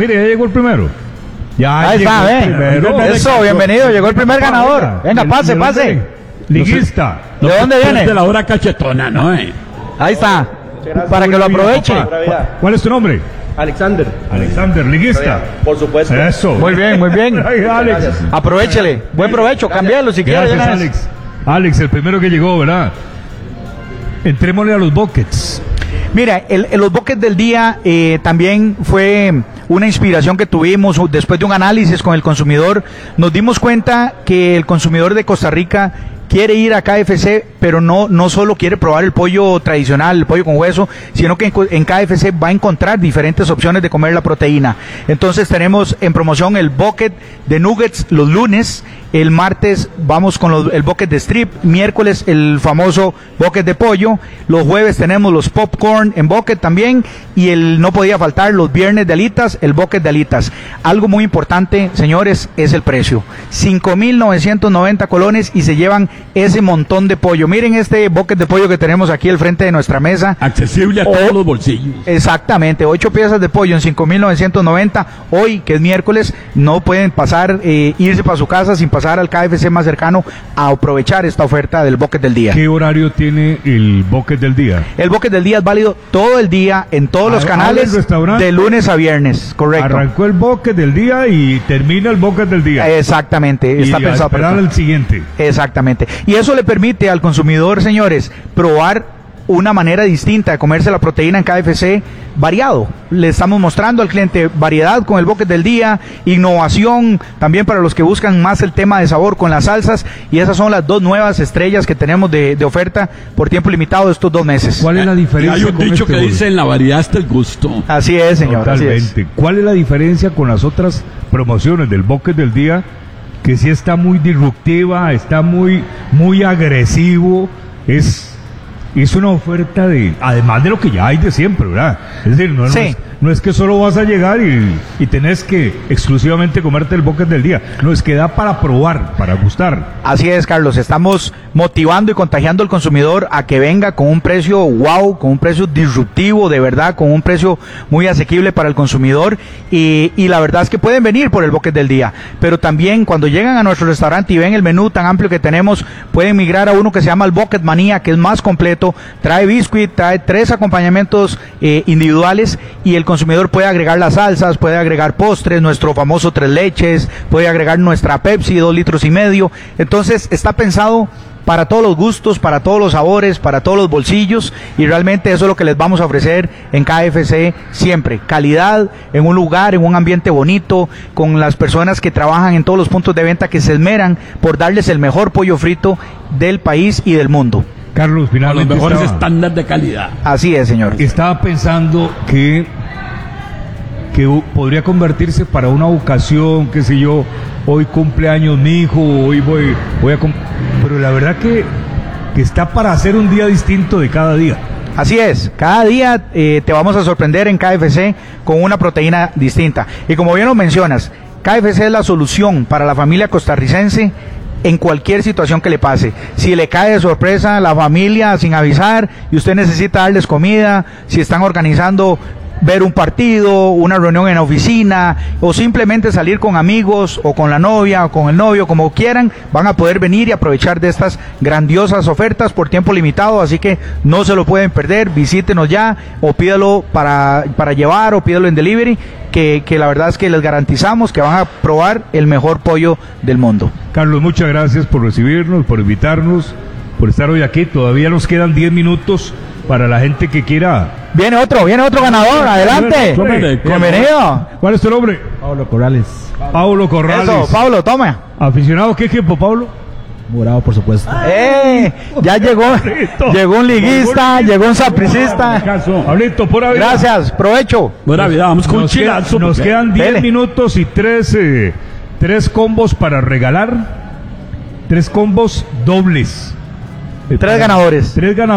mire, ya llegó el primero. Ya ahí llegó está, el primero. Eso, bienvenido, llegó el primer ganador. Venga, pase. Liguista. ¿De dónde viene? De la hora cachetona, ¿no? Ahí está, para que lo aproveche. ¿Cuál es tu nombre? Alexander, liguista. por supuesto. Eso. Muy bien. Ay, Alex. Aprovechele. Buen provecho, cámbialo si quiere. Gracias, Alex. Alex, el primero que llegó, ¿verdad? Entrémosle a los buckets. Mira, los buckets del día también fue una inspiración que tuvimos después de un análisis con el consumidor. Nos dimos cuenta que el consumidor de Costa Rica quiere ir a KFC, pero no solo quiere probar el pollo tradicional, el pollo con hueso, sino que en KFC va a encontrar diferentes opciones de comer la proteína. Entonces tenemos en promoción el bucket de nuggets los lunes, el martes vamos con el bucket de strip, miércoles el famoso bucket de pollo, los jueves tenemos los popcorn en bucket también, y no podía faltar los viernes de alitas, el bucket de alitas. Algo muy importante, señores, es el precio. 5,990 colones y se llevan ese montón de pollo. Miren este bucket de pollo que tenemos aquí al frente de nuestra mesa. Accesible a todos los bolsillos. Exactamente, 8 piezas de pollo en 5,990. Hoy, que es miércoles, no pueden pasar, irse para su casa sin pasar al KFC más cercano a aprovechar esta oferta del bucket del día. ¿Qué horario tiene el bucket del día? El bucket del día es válido todo el día en todos los canales, de lunes a viernes, correcto. Arrancó el bucket del día y termina el bucket del día. Exactamente, está pensado para esperar el siguiente. Exactamente. Y eso le permite al consumidor, señores, probar una manera distinta de comerse la proteína en KFC variado. Le estamos mostrando al cliente variedad con el bucket del día, innovación también para los que buscan más el tema de sabor con las salsas, y esas son las 2 nuevas estrellas que tenemos de oferta por tiempo limitado de estos 2 meses. ¿Cuál es la diferencia? Hay un dicho que dice: en la variedad está el gusto. Así es, señor. Totalmente. ¿Cuál es la diferencia con las otras promociones del bucket del día? Que sí está muy disruptiva, está muy agresivo, es una oferta además de lo que ya hay de siempre, ¿verdad? Es decir, no es que solo vas a llegar y tenés que exclusivamente comerte el bucket del día. No, es que da para probar, para gustar. Así es, Carlos. Estamos motivando y contagiando al consumidor a que venga con un precio wow, con un precio disruptivo, de verdad, con un precio muy asequible para el consumidor. Y la verdad es que pueden venir por el bucket del día. Pero también cuando llegan a nuestro restaurante y ven el menú tan amplio que tenemos, pueden migrar a uno que se llama el Bucket Manía, que es más completo. Trae biscuit, trae 3 acompañamientos individuales, y el consumidor puede agregar las salsas, puede agregar postres, nuestro famoso 3 leches, puede agregar nuestra Pepsi 2,5 litros. Entonces está pensado para todos los gustos, para todos los sabores, para todos los bolsillos, y realmente eso es lo que les vamos a ofrecer en KFC siempre. Calidad, en un lugar, en un ambiente bonito, con las personas que trabajan en todos los puntos de venta que se esmeran por darles el mejor pollo frito del país y del mundo. Carlos, finalmente con los mejores estándares de calidad. Así es, señor. Estaba pensando que podría convertirse para una ocasión, qué sé yo, hoy cumpleaños mi hijo, hoy voy a pero la verdad que está para hacer un día distinto de cada día. Así es, cada día te vamos a sorprender en KFC con una proteína distinta. Y como bien lo mencionas, KFC es la solución para la familia costarricense en cualquier situación que le pase. Si le cae de sorpresa la familia sin avisar y usted necesita darles comida, si están organizando ver un partido, una reunión en la oficina, o simplemente salir con amigos o con la novia o con el novio, como quieran, van a poder venir y aprovechar de estas grandiosas ofertas por tiempo limitado, así que no se lo pueden perder. Visítenos ya, o pídalo para llevar, o pídalo en delivery, que la verdad es que les garantizamos que van a probar el mejor pollo del mundo. Carlos, muchas gracias por recibirnos, por invitarnos, por estar hoy aquí. Todavía nos quedan 10 minutos para la gente que quiera. Viene otro ganador, adelante. Bienvenido. ¿Cuál es tu nombre? Pablo Corrales. Pablo Corrales. Eso, Pablo, toma. ¿Aficionado qué equipo, Pablo? Morado, por supuesto. Ya llegó un liguista, llegó un sapricista. Pablito, pura vida. Gracias, provecho. Buena vida, vamos con un chilazo. Nos quedan 10 minutos y 3 combos para regalar. 3 combos dobles. 3 ganadores.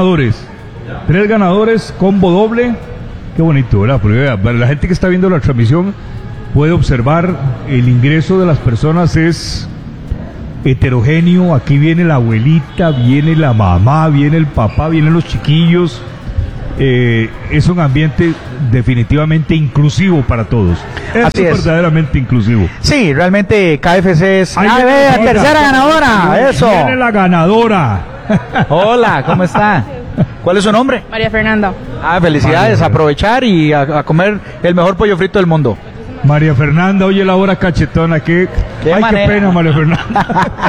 3 ganadores, combo doble. Qué bonito, ¿verdad? Porque para la gente que está viendo la transmisión puede observar el ingreso de las personas es heterogéneo. Aquí viene la abuelita, viene la mamá, viene el papá, vienen los chiquillos. es un ambiente definitivamente inclusivo para todos. Así es. Verdaderamente inclusivo. Sí, realmente KFC es... Ahí ¡Ah, viene ve, otra. tercera ganadora! ¡Eso! Viene la ganadora. Hola, ¿cómo está? ¿Cuál es su nombre? María Fernanda. Ah, felicidades, María. aprovechar y a comer el mejor pollo frito del mundo. María Fernanda, oye la hora cachetona, Qué ay, manera. qué pena, María Fernanda.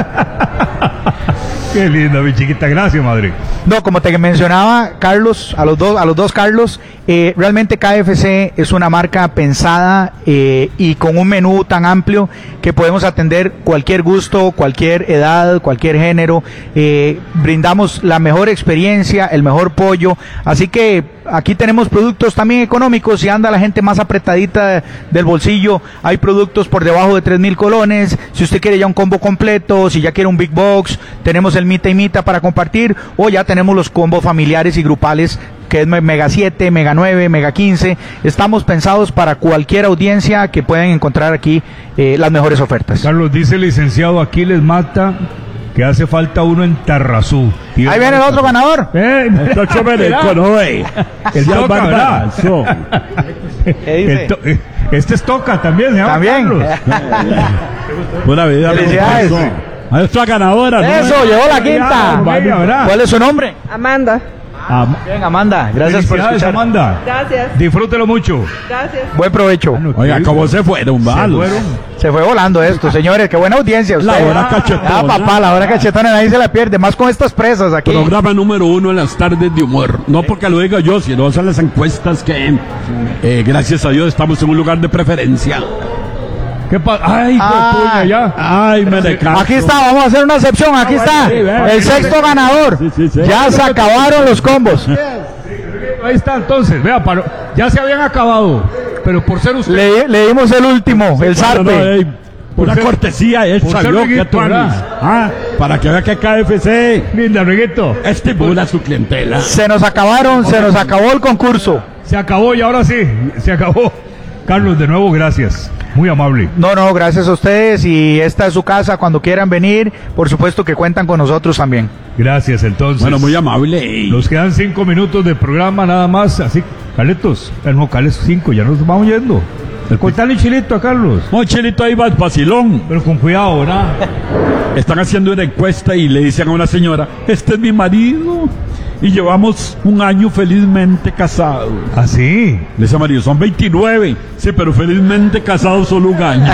Qué linda, mi chiquita, gracias, madre. No, como te mencionaba, Carlos, a los dos Carlos, realmente KFC es una marca pensada y con un menú tan amplio que podemos atender cualquier gusto, cualquier edad, cualquier género. Brindamos la mejor experiencia, el mejor pollo. Así que aquí tenemos productos también económicos. Si anda la gente más apretadita del bolsillo, hay productos por debajo de 3,000 colones. Si usted quiere ya un combo completo, si ya quiere un Big Box, tenemos el Mita y Mita para compartir, o ya tenemos los combos familiares y grupales, que es Mega 7, Mega 9, Mega 15. Estamos pensados para cualquier audiencia que puedan encontrar aquí las mejores ofertas. Carlos, dice el licenciado Aquiles Mata que hace falta uno en Tarrazú. Y Ahí viene el otro ganador. Esto chévere, conoce. El Ya toca, barbarazo. ¿Qué dice? Este es Toca también, se llama También. Carlos. Buena vida. Felicidades. Ahí está ganadora, ¿no? Eso, llegó la quinta. Vaya, ¿verdad? ¿Cuál es su nombre? Amanda. Bien, Amanda, gracias por Felicidades, escuchar. Amanda. Gracias. Disfrútelo mucho. Gracias. Buen provecho. Oiga, ¿cómo se fueron, Se malos? fueron. Se fue volando esto, señores. Qué buena audiencia. La Usted. hora cachetona. Ah, papá, la hora cachetona nadie se la pierde. Más con estas presas aquí. Programa número 1 en las tardes de humor. No porque lo diga yo, sino son las encuestas que, gracias a Dios, estamos en un lugar de preferencia. ¿Qué pasa? Ay, puña, ya. Ay, me decaso. Aquí está, vamos a hacer una excepción. Aquí está. El sexto ganador. Sí. Ya se acabaron los combos. Ahí está, entonces, vea, ya se habían acabado, pero por ser usted... Le dimos el último, el No, no, zarpe. una ser- cortesía, él por ser sabió que reguito, tú ¿verdad? para que vea que KFC Linda, Reguito. estimula a su clientela. Se nos acabaron, se nos acabó el concurso. Se acabó y ahora sí, se acabó. Carlos, de nuevo, gracias. Muy amable. No, gracias a ustedes y esta es su casa cuando quieran venir. Por supuesto que cuentan con nosotros también. Gracias, entonces. Bueno, muy amable. Nos quedan 5 minutos de programa nada más, así, Carlitos, no, Carlos, 5, ya nos vamos yendo. Contale chilito a Carlos, No, Chelito, ahí va el vacilón. pero con cuidado, ¿verdad? Están haciendo una encuesta y le dicen a una señora, este es mi marido. Y llevamos un año felizmente casados. Así. Le dice marido, son 29. Sí, pero felizmente casados solo un año.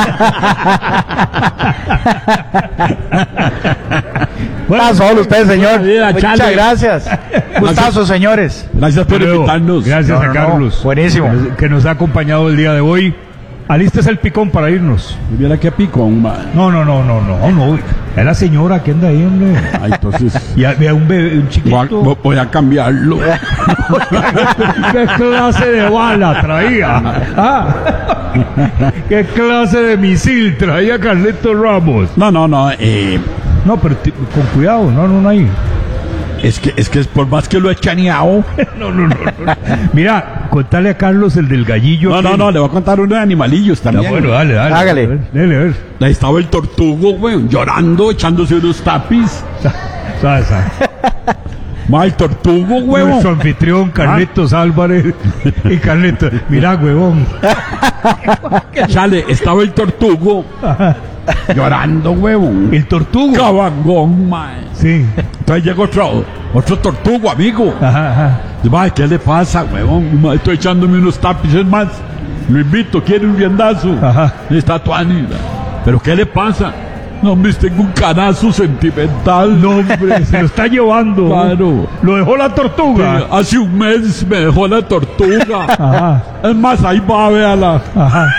Está solo usted, señor. Vida, Muchas chale. gracias. Gustazo, señores. Gracias por invitarnos. Gracias No, a no, Carlos. buenísimo. Que nos ha acompañado el día de hoy. Alístese el picón para irnos. Mira qué picón, man. No. Es la señora que anda ahí, hombre. Ay, entonces Y vea un bebé, un chiquito. voy a cambiarlo. ¿Qué clase de bala traía? Ah. ¿Qué clase de misil traía Carlitos Ramos? No. No, pero con cuidado, no hay. Es que por más que lo he chaneado. No. Mira, contale a Carlos el del gallillo. No, le voy a contar uno de animalillos Ya, también. bueno, dale. Hágale. A ver. Ahí estaba el tortugo, güey, llorando, echándose unos tapis. ¿Sabes? Ma, el tortugo, güey. Nuestro anfitrión, Carlitos Álvarez. Y Carlitos, mira, huevón. Chale, estaba el tortugo llorando, huevón. El tortugo. Cabangón, mae. Sí. Entonces llega otro tortugo, amigo. Ajá. Mae, ¿qué le pasa, huevón? Mae, estoy echándome unos tapices más. Lo invito, quiere un riendazo. Ajá. Está tuani. ¿Pero qué le pasa? No, hombre, tengo un canazo sentimental. No, hombre, se lo está llevando. Claro. Lo dejó la tortuga. Hace un mes me dejó la tortuga. Ajá. Es más, ahí va, véala. Ajá.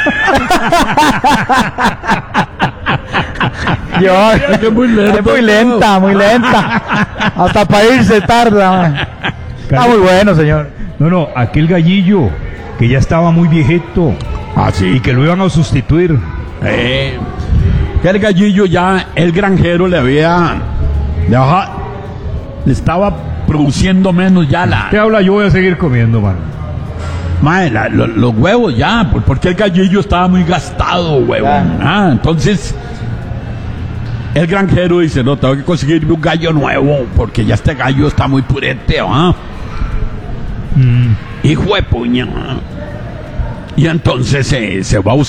Es que es muy lento. Es muy lenta. Hasta para irse tarda. Man. Está muy bueno, señor. No, aquel gallillo que ya estaba muy viejito Ah, y sí. que lo iban a sustituir. Que el gallillo ya, el granjero le estaba produciendo menos ya Te habla, yo voy a seguir comiendo, mano. Mae, los huevos ya, porque el gallillo estaba muy gastado, huevón. Entonces, el granjero dice, no, tengo que conseguirme un gallo nuevo, porque ya este gallo está muy purete, ¿va? Hijo de puña. Y entonces se va a buscar